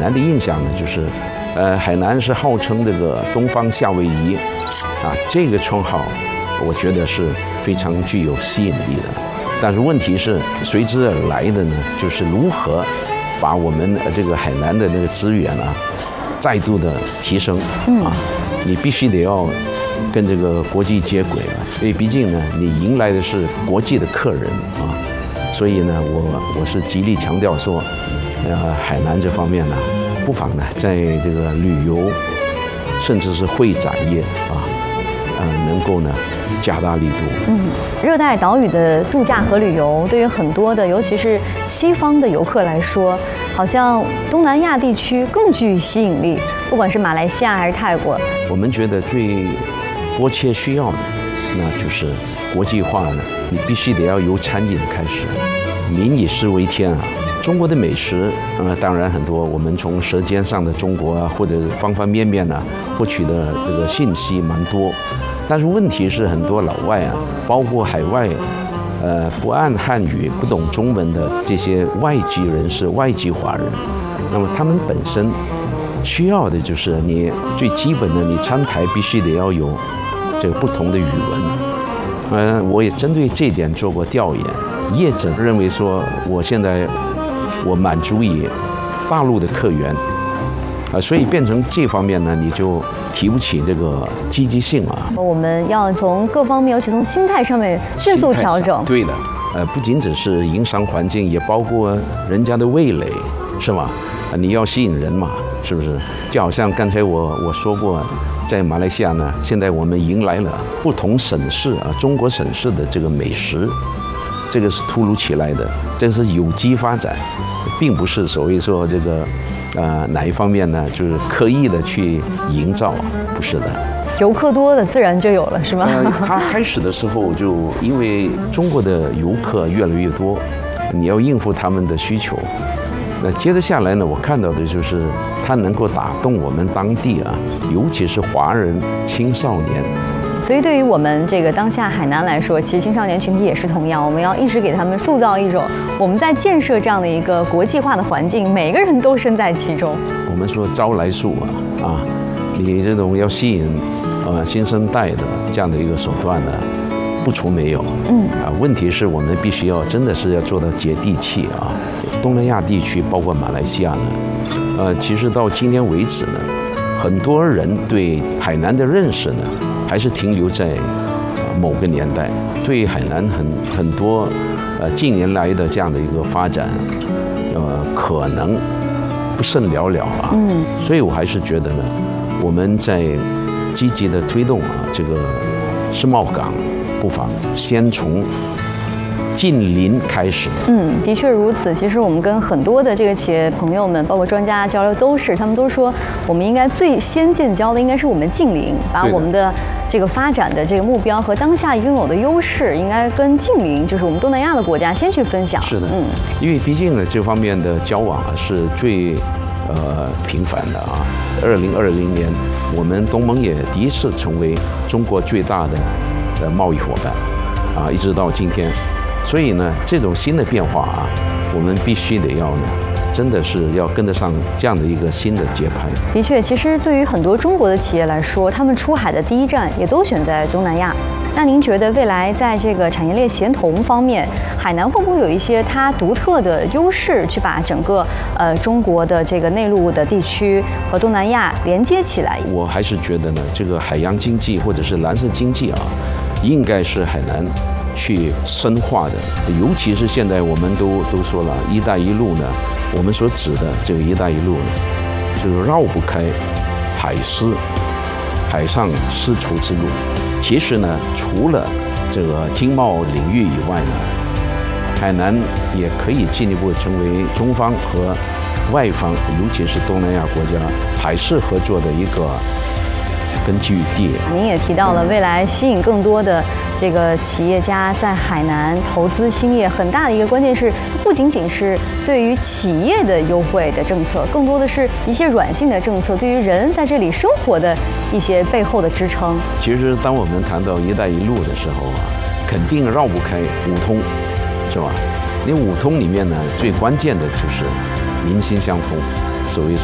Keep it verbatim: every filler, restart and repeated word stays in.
南的印象呢，就是，呃，海南是号称这个东方夏威夷，啊，这个称号，我觉得是非常具有吸引力的。但是问题是随之而来的呢，就是如何把我们这个海南的那个资源啊，再度的提升啊，你必须得要跟这个国际接轨了，因为毕竟呢，你迎来的是国际的客人啊，所以呢，我我是极力强调说，呃，海南这方面呢，不妨呢，在这个旅游，甚至是会展业啊，呃，能够呢加大力度。 嗯，热带岛屿的度假和旅游，对于很多的，尤其是西方的游客来说，好像东南亚地区更具吸引力，不管是马来西亚还是泰国。 我们觉得最迫切需要的，那就是国际化呢，你必须得要由餐饮开始，民以食为天啊。中国的美食，呃，当然很多，我们从《舌尖上的中国》啊，或者方方面面呢、啊，获取的这个信息蛮多。但是问题是，很多老外啊，包括海外，呃，不谙汉语、不懂中文的这些外籍人士、外籍华人，那么他们本身需要的就是你最基本的，你餐台必须得要有这个不同的语文。呃，我也针对这一点做过调研，业者认为说，我现在我满足于大陆的客源。啊，所以变成这方面呢，你就提不起这个积极性啊。 我们要从各方面，尤其从心态上面迅速调整。 对的，呃，不仅只是营商环境，也包括人家的味蕾，是吧？啊，你要吸引人嘛，是不是？就好像刚才我我说过，在马来西亚呢，现在我们迎来了不同省市啊，中国省市的这个美食，这个是突如其来的，这是有机发展，并不是所谓说这个。呃，哪一方面呢？就是刻意的去营造，不是的。 游客多的自然就有了，是吗？ 呃，他开始的时候就因为中国的游客越来越多，你要应付他们的需求。那接着下来呢，我看到的就是他能够打动我们当地啊，尤其是华人青少年。 所以，对于我们这个当下海南来说，其实青少年群体也是同样，我们要一直给他们塑造一种我们在建设这样的一个国际化的环境，每个人都身在其中。 我们说招来术啊，啊，你这种要吸引呃新生代的这样的一个手段呢，不除没有。嗯啊，问题是我们必须要真的是要做到接地气啊。东南亚地区包括马来西亚呢，呃，其实到今天为止呢，很多人对海南的认识呢。还是停留在某个年代，对海南很很多呃近年来的这样的一个发展，呃可能不甚了了啊。嗯，所以我还是觉得呢，我们在积极的推动啊这个世贸港，不妨先从近邻开始。 嗯，的确如此。其实我们跟很多的这个企业朋友们，包括专家交流，都是他们都说，我们应该最先建交的应该是我们近邻，把我们的这个发展的这个目标和当下拥有的优势，应该跟近邻，就是我们东南亚的国家先去分享。 是的，嗯，因为毕竟呢，这方面的交往啊是最呃频繁的啊。二零二零年，我们东盟也第一次成为中国最大的呃贸易伙伴啊，一直到今天。所以呢，这种新的变化啊，我们必须得要呢，真的是要跟得上这样的一个新的节拍。 的确，其实对于很多中国的企业来说，他们出海的第一站也都选在东南亚。那您觉得未来在这个产业链协同方面，海南会不会有一些它独特的优势，去把整个呃中国的这个内陆的地区和东南亚连接起来？ 我还是觉得呢，这个海洋经济或者是蓝色经济啊，应该是海南去深化的，尤其是现在我们都都说了“一带一路”呢，我们所指的这个“一带一路”呢，就是绕不开海丝、海上丝绸之路。其实呢，除了这个经贸领域以外呢，海南也可以进一步成为中方和外方，尤其是东南亚国家海事合作的一个根据地。 您也提到了未来吸引更多的这个企业家在海南投资兴业，很大的一个关键是，不仅仅是对于企业的优惠的政策，更多的是一些软性的政策，对于人在这里生活的一些背后的支撑。 其实，当我们谈到“一带一路”的时候啊，肯定绕不开五通，是吧？那五通里面呢，最关键的就是民心相通，所谓说